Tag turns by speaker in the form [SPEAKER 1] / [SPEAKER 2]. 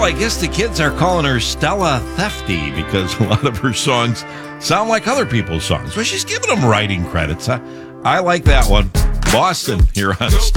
[SPEAKER 1] Well, I guess the kids are calling her Stella Thefty because a lot of her songs sound like other people's songs. But she's giving them writing credits. I like that one. Boston here on